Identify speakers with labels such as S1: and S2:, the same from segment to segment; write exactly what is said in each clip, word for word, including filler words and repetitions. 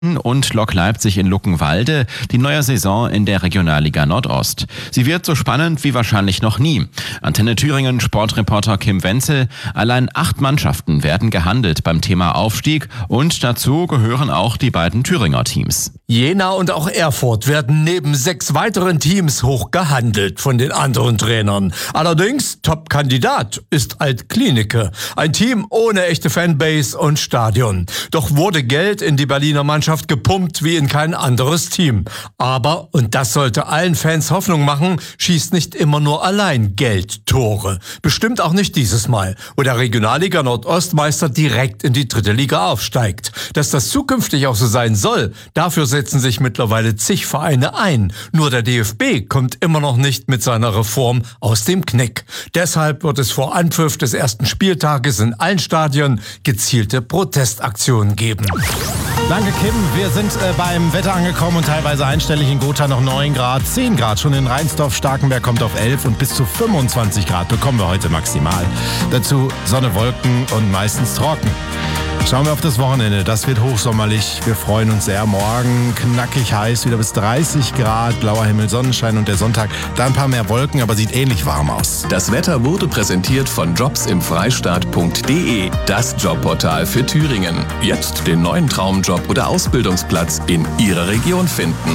S1: und Lok Leipzig in Luckenwalde die neue Saison in der Regionalliga Nordost. Sie wird so spannend wie wahrscheinlich noch nie. Antenne Thüringen Sportreporter Kim Wenzel: Allein acht Mannschaften werden gehandelt beim Thema Aufstieg und dazu gehören auch die beiden Thüringer Teams.
S2: Jena und auch Erfurt werden neben sechs weiteren Teams hoch gehandelt von den anderen Trainern. Allerdings Top-Kandidat ist Alt-Klinike, ein Team ohne echte Fanbase und Stadion. Doch wurde Geld in die Berliner Mannschaft gepumpt wie in kein anderes Team. Aber, und das sollte allen Fans Hoffnung machen, schießt nicht immer nur allein Geld Tore. Bestimmt auch nicht dieses Mal, wo der Regionalliga Nordostmeister direkt in die dritte Liga aufsteigt. Dass das zukünftig auch so sein soll, dafür setzen sich mittlerweile zig Vereine ein. Nur der D F B kommt immer noch nicht mit seiner Reform aus dem Knick. Deshalb wird es vor Anpfiff des ersten Spieltages in allen Stadien gezielte Protestaktionen geben.
S3: Danke, Kim. Wir sind äh, beim Wetter angekommen und teilweise einstellig in Gotha noch neun Grad, zehn Grad. Schon in Rheinsdorf, Starkenberg kommt auf elf und bis zu fünfundzwanzig Grad bekommen wir heute maximal. Dazu Sonne, Wolken und meistens trocken. Schauen wir auf das Wochenende. Das wird hochsommerlich. Wir freuen uns sehr. Morgen knackig heiß, wieder bis dreißig Grad, blauer Himmel, Sonnenschein und der Sonntag da ein paar mehr Wolken, aber sieht ähnlich warm aus.
S4: Das Wetter wurde präsentiert von jobsimfreistaat punkt de, das Jobportal für Thüringen. Jetzt den neuen Traumjob oder Ausbildungsplatz in Ihrer Region finden.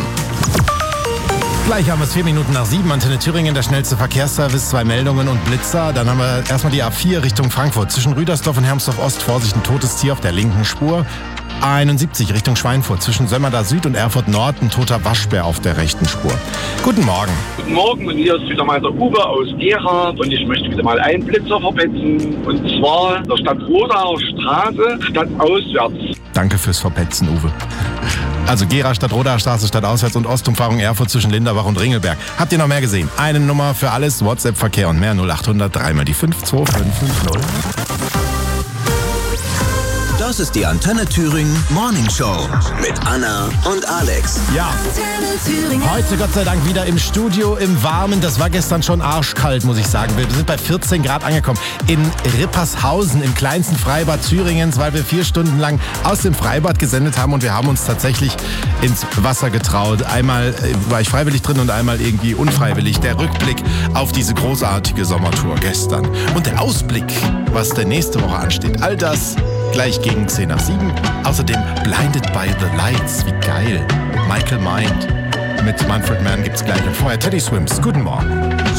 S3: Gleich haben wir es vier Minuten nach sieben. Antenne Thüringen, der schnellste Verkehrsservice, zwei Meldungen und Blitzer. Dann haben wir erstmal die A vier Richtung Frankfurt. Zwischen Rüdersdorf und Hermsdorf Ost, Vorsicht, ein totes Tier auf der linken Spur. A einundsiebzig Richtung Schweinfurt. Zwischen Sömmerda Süd und Erfurt Nord ein toter Waschbär auf der rechten Spur. Guten Morgen.
S5: Guten Morgen, und hier ist wieder mal der Uwe aus Gera und ich möchte wieder mal einen Blitzer verpetzen, und zwar der Stadtrodauer Straße stadtauswärts.
S3: Danke fürs Verpetzen, Uwe. Also Gera statt Rodaer Straße statt auswärts und Ostumfahrung Erfurt zwischen Linderbach und Ringelberg. Habt ihr noch mehr gesehen? Eine Nummer für alles, WhatsApp-Verkehr und mehr, null acht hundert dreimal die fünf zwei fünf fünf null.
S6: Das ist die Antenne Thüringen Morning Show mit Anna und Alex.
S3: Ja, heute Gott sei Dank wieder im Studio im Warmen. Das war gestern schon arschkalt, muss ich sagen. Wir sind bei vierzehn Grad angekommen. In Rippershausen, im kleinsten Freibad Thüringens, weil wir vier Stunden lang aus dem Freibad gesendet haben und wir haben uns tatsächlich ins Wasser getraut. Einmal war ich freiwillig drin und einmal irgendwie unfreiwillig. Der Rückblick auf diese großartige Sommertour gestern. Und der Ausblick, was der nächste Woche ansteht. All das gleich gegen zehn nach sieben. Außerdem Blinded by the Lights. Wie geil. Michael Mind mit Manfred Mann gibt's gleich. Und vorher Teddy Swims. Guten Morgen.